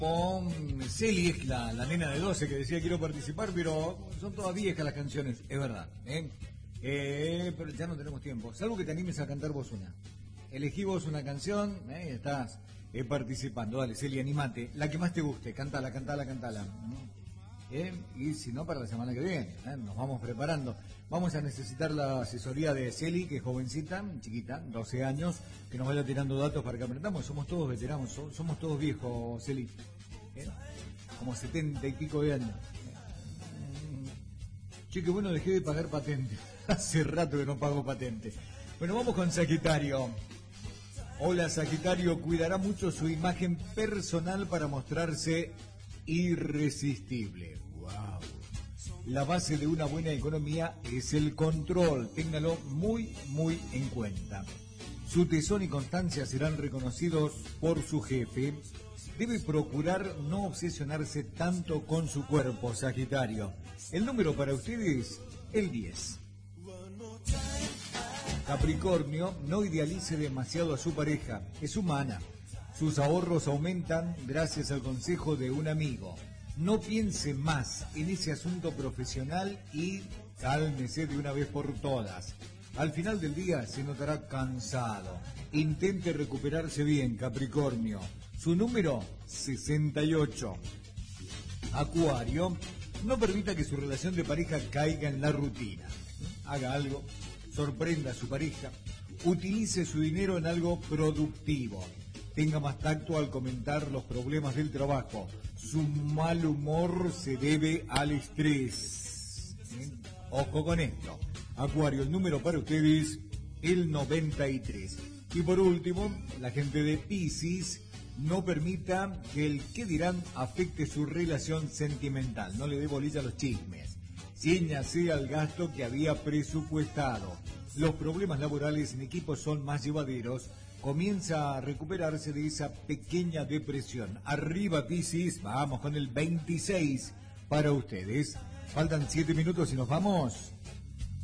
Celi es la nena de 12 que decía quiero participar, pero son todas viejas las canciones, es verdad. Pero ya no tenemos tiempo, salvo que te animes a cantar vos una. Elegí vos una canción, estás participando. Dale, Celi, animate. La que más te guste, cántala. Y si no, para la semana que viene, nos vamos preparando. Vamos a necesitar la asesoría de Celi, que es jovencita, chiquita, 12 años, que nos vaya tirando datos para que aprendamos. Somos todos veteranos, somos todos viejos, Celi. Como 70 y pico de años. Che, qué bueno, dejé de pagar patente. Hace rato que no pago patente. Bueno, vamos con Sagitario. Hola, Sagitario, cuidará mucho su imagen personal para mostrarse irresistible. Wow. La base de una buena economía es el control. Téngalo muy, muy en cuenta. Su tesón y constancia serán reconocidos por su jefe. Debe procurar no obsesionarse tanto con su cuerpo, Sagitario. El número para ustedes, el 10. Capricornio, no idealice demasiado a su pareja, es humana. Sus ahorros aumentan gracias al consejo de un amigo. No piense más en ese asunto profesional y cálmese de una vez por todas. Al final del día se notará cansado. Intente recuperarse bien, Capricornio. Su número, 68. Acuario, no permita que su relación de pareja caiga en la rutina. Haga algo, sorprenda a su pareja, utilice su dinero en algo productivo. Tenga más tacto al comentar los problemas del trabajo. Su mal humor se debe al estrés. Ojo con esto. Acuario, el número para ustedes, el 93. Y por último, la gente de Piscis, no permita que el qué dirán afecte su relación sentimental. No le dé bolilla a los chismes. Ciéñase al gasto que había presupuestado. Los problemas laborales en equipo son más llevaderos. Comienza a recuperarse de esa pequeña depresión. Arriba, Piscis, vamos con el 26 para ustedes. Faltan 7 minutos y nos vamos